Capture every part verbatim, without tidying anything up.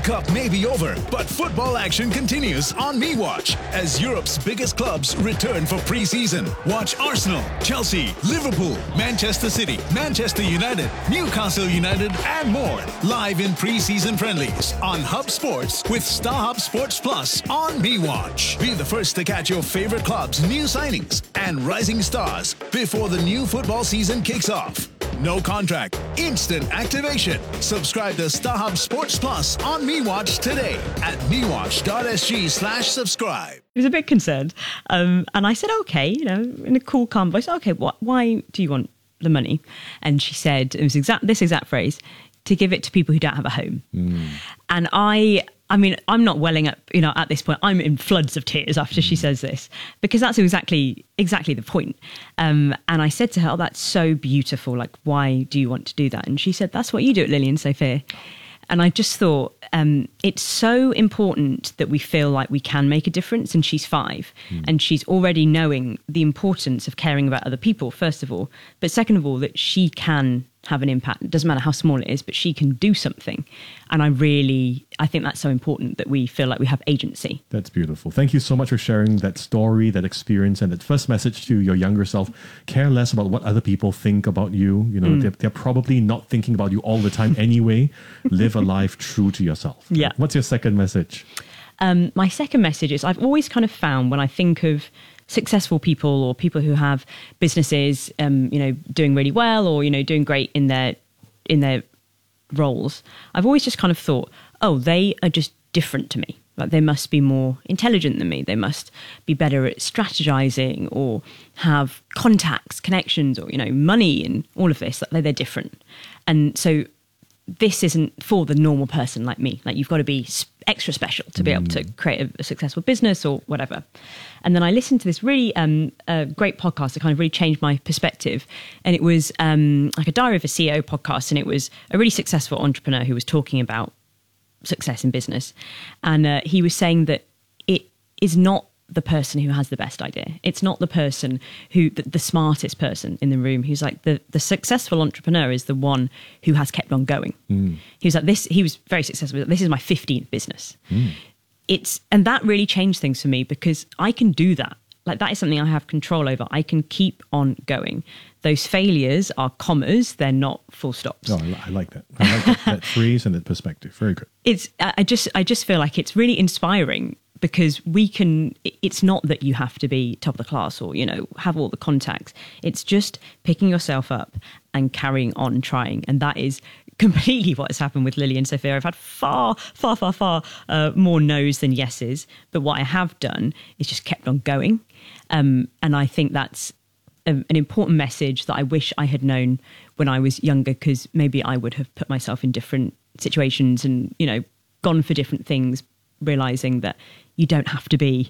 Cup may be over, but football action continues on MeWatch as Europe's biggest clubs return for pre-season. Watch Arsenal, Chelsea, Liverpool, Manchester City, Manchester United, Newcastle United, and more live in pre-season friendlies on Hub Sports with StarHub Sports Plus on MeWatch. Be the first to catch your favorite clubs' new signings and rising stars before the new football season kicks off. No contract, instant activation. Subscribe to StarHub Sports Plus on MeWatch today at mewatch.sg slash subscribe. He was a bit concerned. Um, and I said, okay, you know, in a cool, calm voice, okay, what, why do you want the money? And she said, it was exact this exact phrase, to give it to people who don't have a home. Mm. And I... I mean, I'm not welling up, you know, at this point. I'm in floods of tears after she says this, because that's exactly exactly the point. Um, and I said to her, oh, that's so beautiful. Like, why do you want to do that? And she said, that's what you do at Lilian Sophia. And I just thought um, it's so important that we feel like we can make a difference. And she's five mm. and she's already knowing the importance of caring about other people, first of all. But second of all, that she can have an impact. It doesn't matter how small it is, but she can do something. And I really, I think that's so important that we feel like we have agency. That's beautiful. Thank you so much for sharing that story, that experience, and that first message to your younger self. Care less about what other people think about you. You know, mm. they're, they're probably not thinking about you all the time anyway. Live a life true to yourself. Yeah. What's your second message? Um, my second message is I've always kind of found when I think of successful people or people who have businesses, um, you know, doing really well or, you know, doing great in their in their roles, I've always just kind of thought, oh, they are just different to me. Like they must be more intelligent than me. They must be better at strategizing or have contacts, connections, or, you know, money and all of this. Like they're different. And so this isn't for the normal person like me. Like you've got to be extra special to be able to create a, a successful business or whatever. And then I listened to this really um, uh, great podcast that kind of really changed my perspective. And it was um, like a Diary of a C E O podcast. And it was a really successful entrepreneur who was talking about success in business. And uh, he was saying that it is not the person who has the best idea. It's not the person who, the, the smartest person in the room who's like, the, the successful entrepreneur is the one who has kept on going. Mm. He was like this, he was very successful. This is my fifteenth business. Mm. It's, and that really changed things for me because I can do that. Like that is something I have control over. I can keep on going. Those failures are commas. They're not full stops. Oh, I like that. I like that, that phrase and that perspective. Very good. It's, I just, I just feel like it's really inspiring because we can, it's not that you have to be top of the class or, you know, have all the contacts. It's just picking yourself up and carrying on trying. And that is completely what has happened with Lilian Sophia. I've had far, far, far, far uh, more no's than yeses. But what I have done is just kept on going. Um, and I think that's a, an important message that I wish I had known when I was younger, because maybe I would have put myself in different situations and, you know, gone for different things, realizing that you don't have to be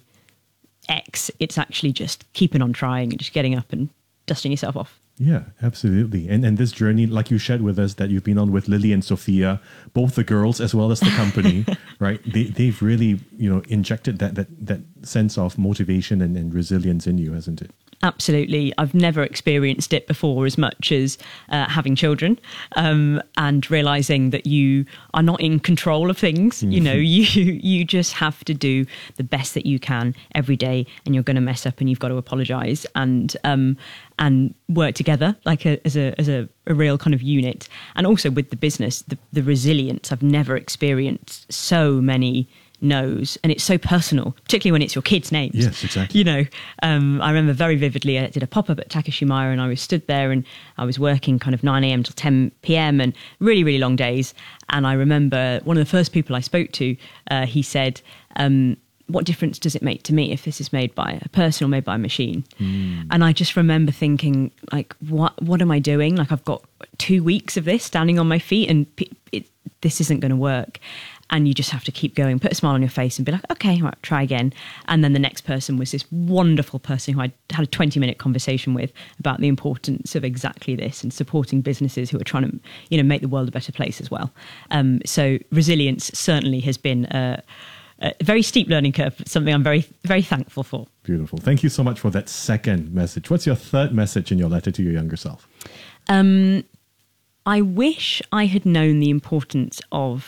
X. It's actually just keeping on trying and just getting up and dusting yourself off. Yeah, absolutely. And and this journey, like you shared with us, that you've been on with Lily and Sophia, both the girls as well as the company, right? They, they've really, you know, injected that that that sense of motivation and, and resilience in you, hasn't it? Absolutely. I've never experienced it before as much as uh, having children um, and realizing that you are not in control of things. Mm-hmm. You know, you you just have to do the best that you can every day, and you're going to mess up and you've got to apologize and um, and work together like a, as a as a, a real kind of unit. And also with the business, the, the resilience. I've never experienced so many knows, and it's so personal, particularly when it's your kids' names. Yes, exactly. You know, um, I remember very vividly, I did a pop-up at Takashimaya and I was stood there and I was working kind of nine a.m. till ten p.m. and really, really long days. And I remember one of the first people I spoke to, uh, he said, um, what difference does it make to me if this is made by a person or made by a machine? Mm. And I just remember thinking, like, what what am I doing? Like, I've got two weeks of this standing on my feet and it, it, this isn't going to work. And you just have to keep going, put a smile on your face and be like, okay, all right, try again. And then the next person was this wonderful person who I had a twenty minute conversation with about the importance of exactly this and supporting businesses who are trying to, you know, make the world a better place as well. Um, so resilience certainly has been a, a very steep learning curve, but something I'm very, very thankful for. Beautiful. Thank you so much for that second message. What's your third message in your letter to your younger self? Um, I wish I had known the importance of